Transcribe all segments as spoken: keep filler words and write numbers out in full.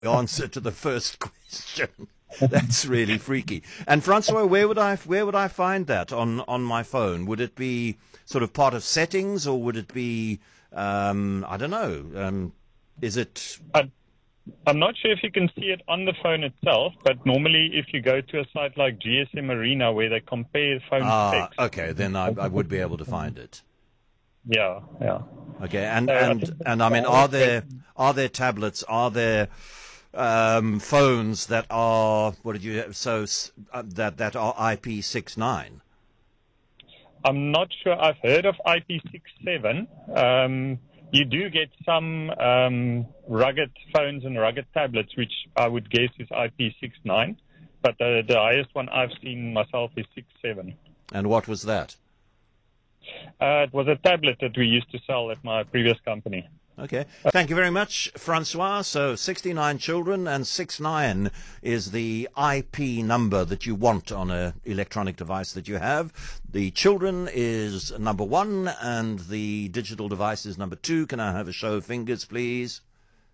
answer to the first question. That's really freaky. And Francois, where would I where would I find that on, on my phone? Would it be sort of part of settings, or would it be um, I don't know? Um, is it? I, I'm not sure if you can see it on the phone itself, but normally if you go to a site like G S M Arena where they compare phone Ah, specs. okay, then I, I would be able to find it. Yeah, yeah. Okay, and So I and think and I mean, are there are there tablets? Are there um, phones that are what did you so uh, that that are I P six nine? I'm not sure. I've heard of I P six seven. Um, you do get some um, rugged phones and rugged tablets, which I would guess is I P six nine. But the, the highest one I've seen myself is six seven. And what was that? Uh, it was a tablet that we used to sell at my previous company. Okay. Thank you very much, Francois. So sixty-nine children and six nine is the I P number that you want on an electronic device that you have. The children is number one and the digital device is number two. Can I have a show of fingers, please?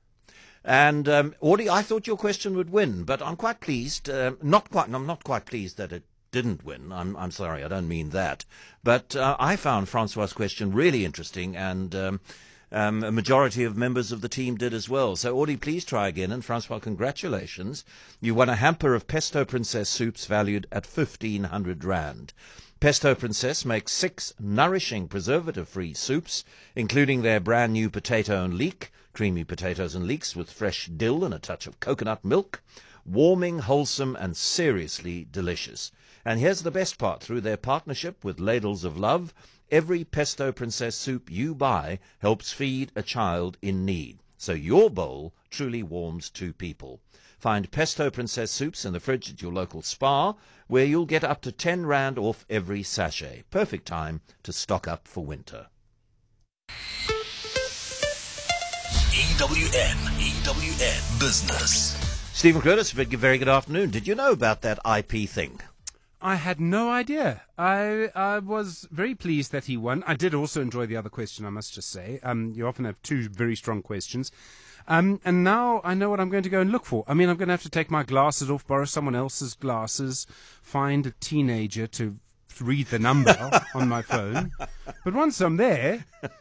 And um, Audie, I thought your question would win, but I'm quite pleased. Uh, not quite. I'm not quite pleased that it didn't win. I'm, I'm sorry, I don't mean that. But uh, I found Francois' question really interesting, and um, um, a majority of members of the team did as well. So, Audie, please try again. And Francois, congratulations. You won a hamper of Pesto Princess soups valued at fifteen hundred rand. Pesto Princess makes six nourishing preservative-free soups, including their brand new potato and leek, creamy potatoes and leeks with fresh dill and a touch of coconut milk. Warming, wholesome, and seriously delicious. And here's the best part. Through their partnership with Ladles of Love, every Pesto Princess soup you buy helps feed a child in need. So your bowl truly warms two people. Find Pesto Princess soups in the fridge at your local Spar, where you'll get up to ten rand off every sachet. Perfect time to stock up for winter. E W N, E W N Business. Stephen Curtis, very good afternoon. Did you know about that I P thing? I had no idea. I I was very pleased that he won. I did also enjoy the other question, I must just say. Um, you often have two very strong questions. Um, and now I know what I'm going to go and look for. I mean, I'm going to have to take my glasses off, borrow someone else's glasses, find a teenager to read the number on my phone. But once I'm there,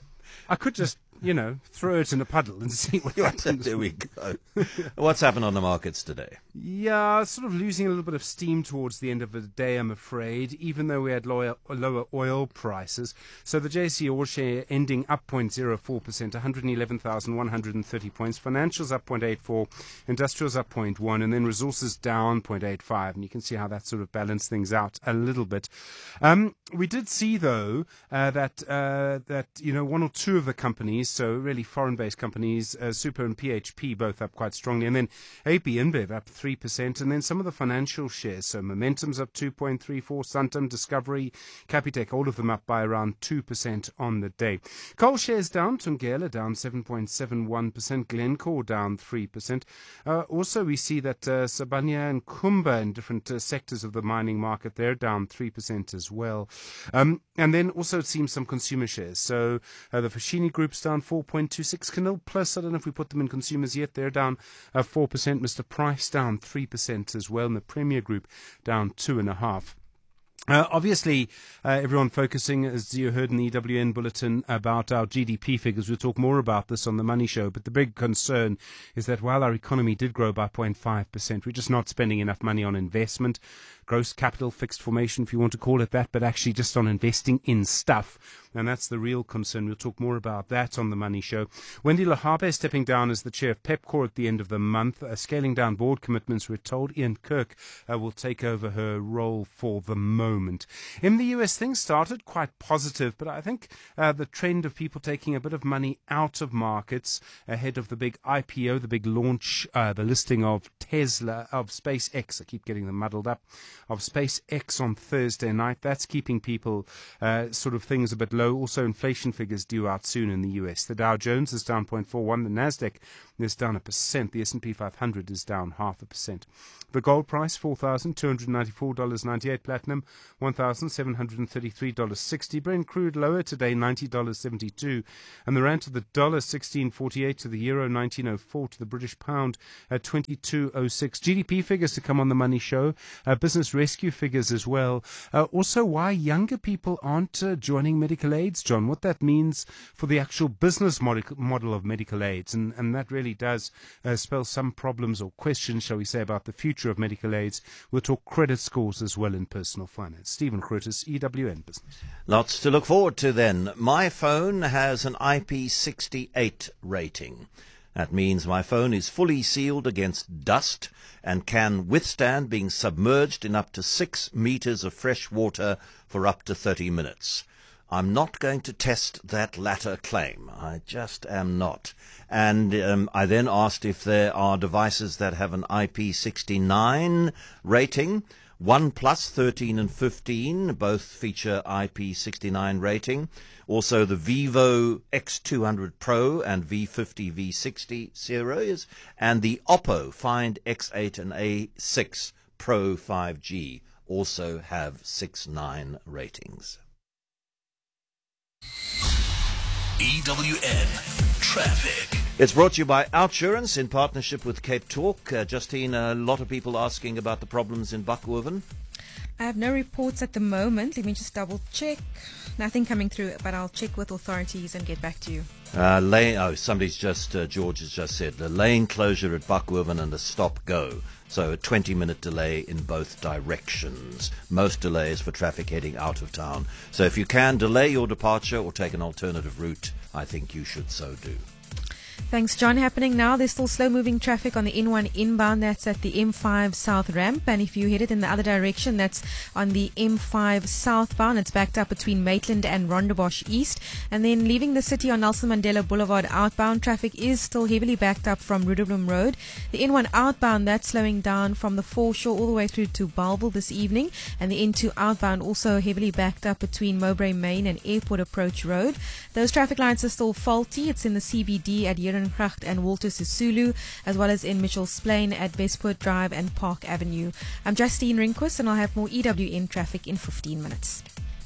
I could just, you know, throw it in a puddle and see what happens. There we go. What's happened on the markets today? Yeah, sort of losing a little bit of steam towards the end of the day, I'm afraid, even though we had lower, lower oil prices. So the J C All share ending up zero point zero four percent, one hundred eleven thousand one hundred thirty points. Financials up zero point eight four, industrials up zero point one, and then resources down zero point eight five. And you can see how that sort of balanced things out a little bit. Um, we did see, though, uh, that, uh, that, you know, one or two of the companies, so really foreign-based companies, uh, Super and P H P both up quite strongly, and then A P InBev up three percent, and then some of the financial shares, so Momentum's up two point three four, Santam, Discovery, Capitec, all of them up by around two percent on the day. Coal shares down, Thungela down seven point seven one percent, Glencore down three percent. Uh, also, we see that uh, Sibanye and Kumba in different uh, sectors of the mining market, they're down three percent as well. Um, and then also it seems some consumer shares, so uh, the Foschini Group's down four point two six, Canal Plus, I don't know if we put them in consumers yet, they're down uh, four percent, Mister Price down three percent as well, and the Premier Group down two point five. Uh, obviously, uh, everyone focusing, as you heard in the E W N bulletin, about our G D P figures. We'll talk more about this on the Money Show, but the big concern is that while our economy did grow by zero point five percent, we're just not spending enough money on investment, gross capital, fixed formation, if you want to call it that, but actually just on investing in stuff. And that's the real concern. We'll talk more about that on the Money Show. Wendy Lahabe stepping down as the chair of Pepkor at the end of the month, uh, scaling down board commitments, we're told. Ian Kirk uh, will take over her role for the moment. In the U S, things started quite positive, but I think uh, the trend of people taking a bit of money out of markets ahead of the big I P O, the big launch, uh, the listing of Tesla, of SpaceX, I keep getting them muddled up, of SpaceX on Thursday night. That's keeping people uh, sort of things a bit low. Also, inflation figures due out soon in the U S. The Dow Jones is down zero point four one. The Nasdaq is down a percent. The S and P five hundred is down half a percent. The gold price, four thousand two hundred ninety-four dollars and ninety-eight cents. Platinum, one thousand seven hundred thirty-three dollars and sixty cents. Brent crude lower today, ninety dollars and seventy-two cents. And the rand to the dollar, sixteen forty-eight. To the euro, nineteen oh four. To the British pound, at twenty-two oh six. G D P figures to come on the Money Show. Uh, business rescue figures as well. Uh, also, why younger people aren't uh, joining medical aids, John. What that means for the actual business mod- model of medical aids. And, and that really does uh, spell some problems or questions, shall we say, about the future of medical aids. We'll talk credit scores as well in personal finance. Stephen Curtis, E W N Business. Lots to look forward to then. My phone has an I P sixty-eight rating. That means my phone is fully sealed against dust and can withstand being submerged in up to six meters of fresh water for up to thirty minutes. I'm not going to test that latter claim. I just am not. And um, I then asked if there are devices that have an I P sixty-nine rating. OnePlus thirteen and fifteen both feature I P sixty-nine rating. Also the Vivo X two hundred Pro and V fifty, V sixty series, and the Oppo Find X eight and A six Pro five G also have six nine ratings. E W N Traffic. It's brought to you by Outsurance in partnership with Cape Talk. Uh, Justine, a lot of people asking about the problems in Buckhoven. I have no reports at the moment. Let me just double check. Nothing coming through, but I'll check with authorities and get back to you. Uh, lane, oh, somebody's just, uh, George has just said, the lane closure at Buckhoven and a stop-go. So a twenty-minute delay in both directions. Most delays for traffic heading out of town. So if you can delay your departure or take an alternative route, I think you should so do. Thanks, John. Happening now, there's still slow-moving traffic on the N one inbound. That's at the M five South ramp. And if you headed in the other direction, that's on the M five southbound. It's backed up between Maitland and Rondebosch East. And then leaving the city on Nelson Mandela Boulevard outbound, traffic is still heavily backed up from Rudolph Road. The N one outbound, that's slowing down from the foreshore all the way through to Bellville this evening. And the N two outbound also heavily backed up between Mowbray Main and Airport Approach Road. Those traffic lines are still faulty. It's in the C B D at Herengracht and Walter Sisulu, as well as in Mitchell's Plain at Westport Drive and Park Avenue. I'm Justine Rinquist, and I'll have more E W N traffic in fifteen minutes.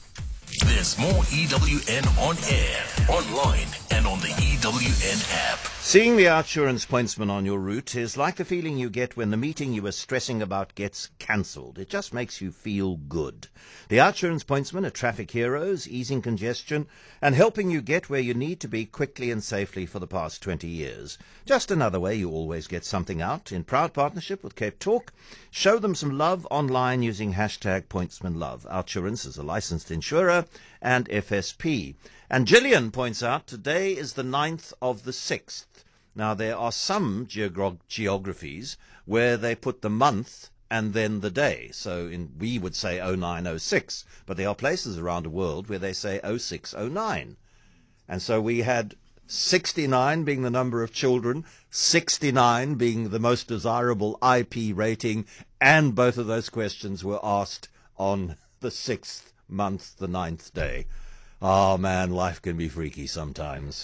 There's more E W N on air, online, and on the E W N app. Seeing the Outsurance pointsman on your route is like the feeling you get when the meeting you were stressing about gets cancelled. It just makes you feel good. The Outsurance pointsmen are traffic heroes, easing congestion and helping you get where you need to be quickly and safely for the past twenty years. Just another way you always get something out. In proud partnership with Cape Talk, show them some love online using hashtag pointsmanlove. Outsurance is a licensed insurer and F S P. And Gillian points out today is the ninth of the sixth. Now, there are some geog- geographies where they put the month and then the day. So in, we would say oh nine oh six, but there are places around the world where they say oh six oh nine. And so we had sixty-nine being the number of children, sixty-nine being the most desirable I P rating, and both of those questions were asked on the sixth month, the ninth day. Oh man, life can be freaky sometimes.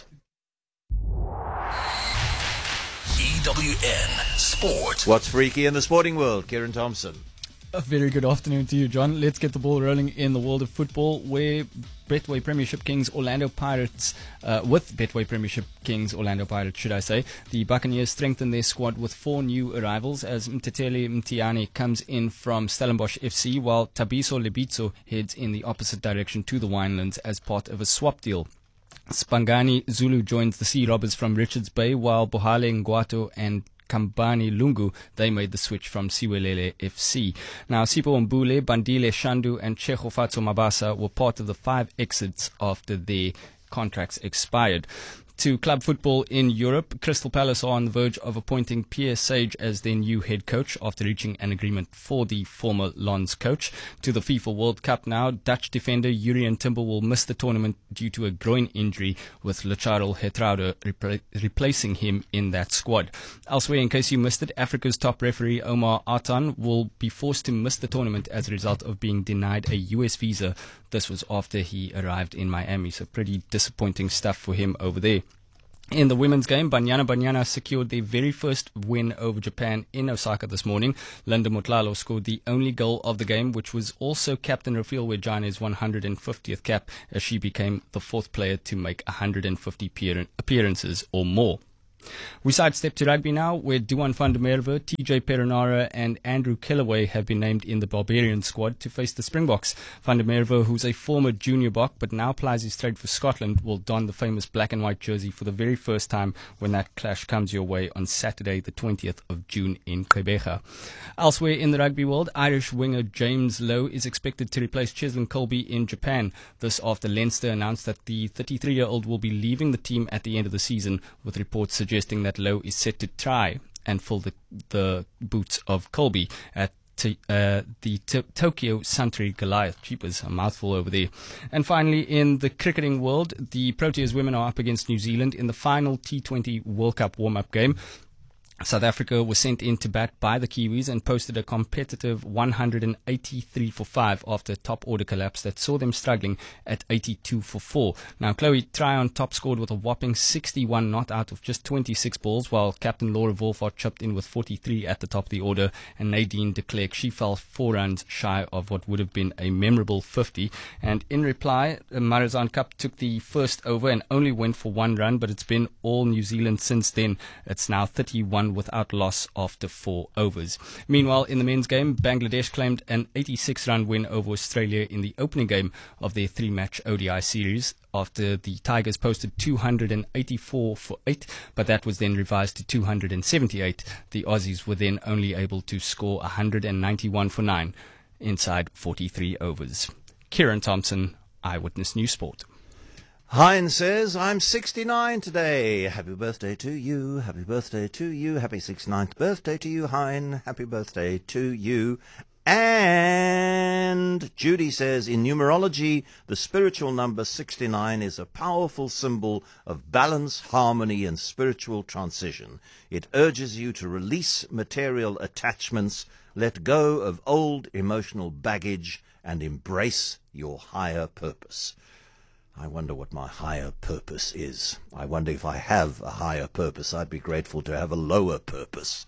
E W N Sport. What's freaky in the sporting world? Kieran Thompson. A very good afternoon to you, John. Let's get the ball rolling in the world of football, where Betway Premiership Kings Orlando Pirates, uh, with Betway Premiership Kings Orlando Pirates, should I say, the Buccaneers strengthened their squad with four new arrivals as Mtetele Mtiani comes in from Stellenbosch F C, while Tabiso Lebitso heads in the opposite direction to the Winelands as part of a swap deal. Spangani Zulu joins the Sea Robbers from Richards Bay, while Bohale Ngwato and Kambani Lungu, they made the switch from Siwelele F C. Now, Sipho Mbule, Bandile Shandu and Chehofatso Mabasa were part of the five exits after their contracts expired. To club football in Europe, Crystal Palace are on the verge of appointing Pierre Sage as their new head coach after reaching an agreement for the former Lens coach. To the FIFA World Cup now, Dutch defender Jurien Timber will miss the tournament due to a groin injury, with Lucharel Hertraude repla- replacing him in that squad. Elsewhere, in case you missed it, Africa's top referee Omar Artan will be forced to miss the tournament as a result of being denied a U S visa. This was after he arrived in Miami, so pretty disappointing stuff for him over there. In the women's game, Banyana Banyana secured their very first win over Japan in Osaka this morning. Linda Motlalo scored the only goal of the game, which was also Captain Rafael Wejana's one hundred fiftieth cap, as she became the fourth player to make one hundred fifty appearances or more. We sidestep to rugby now, where Duan van der Merwe, T J Perenara and Andrew Kellaway have been named in the Barbarian squad to face the Springboks. Van der Merwe, who's a former junior Bok but now plies his trade for Scotland, will don the famous black and white jersey for the very first time when that clash comes your way on Saturday the twentieth of June in Gqeberha. Elsewhere in the rugby world, Irish winger James Lowe is expected to replace Cheslin Colby in Japan. This after Leinster announced that the thirty-three-year-old will be leaving the team at the end of the season, with reports suggesting suggesting that Lowe is set to try and fill the, the boots of Colby at t- uh, the t- Tokyo Suntory Goliath. Jeepers, a mouthful over there. And finally, in the cricketing world, the Proteas women are up against New Zealand in the final T twenty World Cup warm-up game. South Africa was sent in to bat by the Kiwis and posted a competitive one hundred eighty-three for five after a top order collapse that saw them struggling at eighty-two for four. Now, Chloe Tryon top scored with a whopping sixty-one not out of just twenty-six balls, while Captain Laura Wolfhard chipped in with forty-three at the top of the order, and Nadine de Klerk, she fell four runs shy of what would have been a memorable fifty. And in reply, Marizanne Cup took the first over and only went for one run, but it's been all New Zealand since then. It's now thirty-one without loss after four overs. Meanwhile, in the men's game, Bangladesh claimed an eighty-six run win over Australia in the opening game of their three-match O D I series after the Tigers posted two hundred eighty-four for eight, but that was then revised to two hundred seventy-eight. The Aussies were then only able to score one hundred ninety-one for nine inside forty-three overs. Kieran Thompson, Eyewitness News Sport. Hein says, I'm sixty-nine today. Happy birthday to you. Happy birthday to you. Happy sixty-ninth birthday to you, Hein. Happy birthday to you. And Judy says, in numerology, the spiritual number sixty-nine is a powerful symbol of balance, harmony, and spiritual transition. It urges you to release material attachments, let go of old emotional baggage, and embrace your higher purpose. I wonder what my higher purpose is. I wonder if I have a higher purpose. I'd be grateful to have a lower purpose.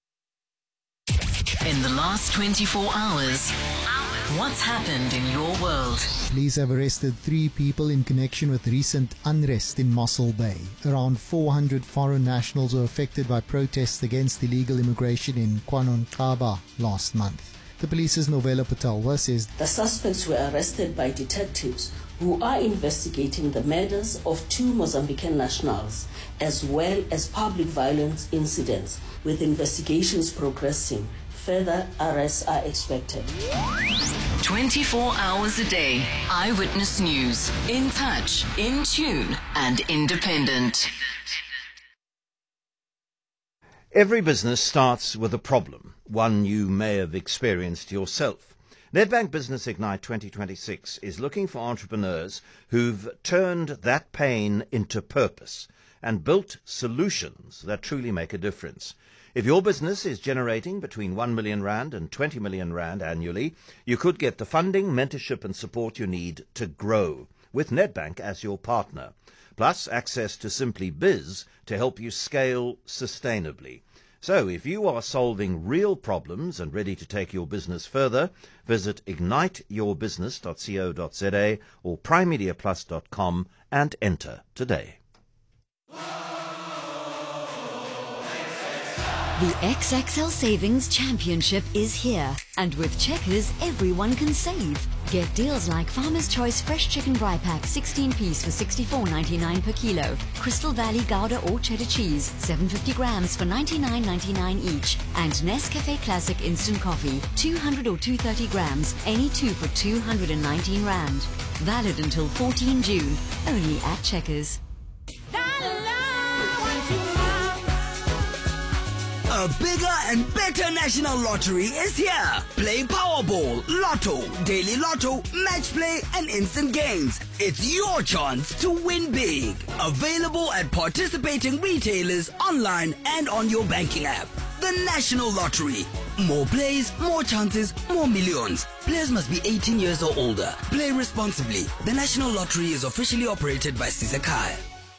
In the last twenty-four hours, what's happened in your world? Police have arrested three people in connection with recent unrest in Mossel Bay. Around four hundred foreign nationals were affected by protests against illegal immigration in KwaNonkaba last month. The police's Novella Patalwa says the suspects were arrested by detectives who are investigating the murders of two Mozambican nationals, as well as public violence incidents, with investigations progressing. Further arrests are expected. twenty-four hours a day. Eyewitness News. In touch, in tune, and independent. Every business starts with a problem, one you may have experienced yourself. Nedbank Business Ignite twenty twenty-six is looking for entrepreneurs who've turned that pain into purpose and built solutions that truly make a difference. If your business is generating between one million rand and twenty million rand annually, you could get the funding, mentorship and support you need to grow, with Nedbank as your partner, plus access to Simply Biz to help you scale sustainably. So, if you are solving real problems and ready to take your business further, visit ignite your business dot co dot za or prime media plus dot com and enter today. The X X L Savings Championship is here, and with Checkers, everyone can save. Get deals like Farmer's Choice Fresh Chicken Bri Pack sixteen piece for sixty-four ninety-nine per kilo, Crystal Valley Gouda or Cheddar Cheese seven hundred fifty grams for ninety-nine ninety-nine each, and Nescafe Classic Instant Coffee two hundred or two hundred thirty grams, any two for two hundred nineteen rand. Valid until fourteenth June, only at Checkers. A bigger and better national lottery is here. Play Powerball, Lotto, Daily Lotto, Match Play, and Instant Games. It's your chance to win big. Available at participating retailers, online, and on your banking app. The National Lottery. More plays, more chances, more millions. Players must be eighteen years or older. Play responsibly. The National Lottery is officially operated by Sisakai.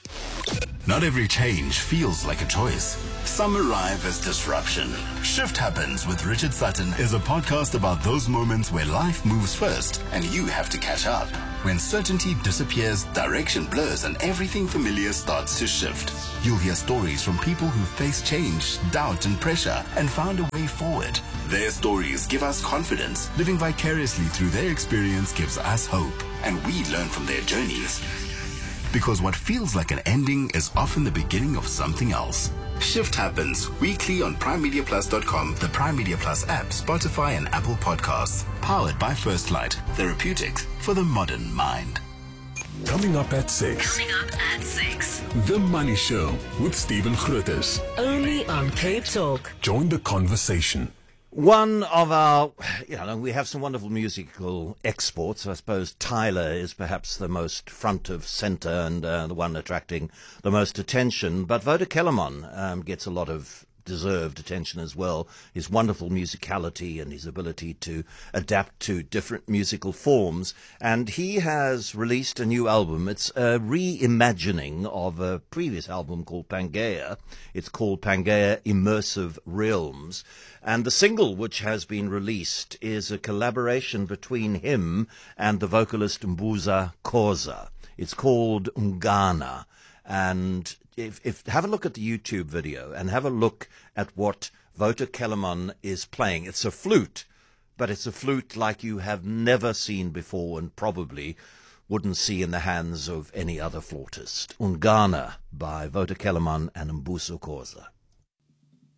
Not every change feels like a choice. Some arrive as disruption. Shift Happens with Richard Sutton is a podcast about those moments where life moves first and you have to catch up. When certainty disappears, direction blurs, and everything familiar starts to shift. You'll hear stories from people who face change, doubt, and pressure and found a way forward. Their stories give us confidence. Living vicariously through their experience gives us hope, and we learn from their journeys. Because what feels like an ending is often the beginning of something else. Shift Happens, weekly on prime media plus dot com, the Prime Media Plus app, Spotify, and Apple Podcasts. Powered by First Light, therapeutics for the modern mind. Coming up at six. Coming up at six. The Money Show with Stephen Grootes. Only on Cape Talk. Join the conversation. One of our, you know, we have some wonderful musical exports. I suppose Tyler is perhaps the most front of centre and uh, the one attracting the most attention. But Wouter Kellerman um, gets a lot of deserved attention as well. His wonderful musicality and his ability to adapt to different musical forms. And he has released a new album. It's a reimagining of a previous album called Pangaea. It's called Pangaea Immersive Realms. And the single which has been released is a collaboration between him and the vocalist Mbuza Khoza. It's called Ungana. And if, if have a look at the YouTube video and have a look at what Wouter Kellerman is playing. It's a flute, but it's a flute like you have never seen before and probably wouldn't see in the hands of any other flautist. Ungana by Wouter Kellerman and Mbuza Khoza.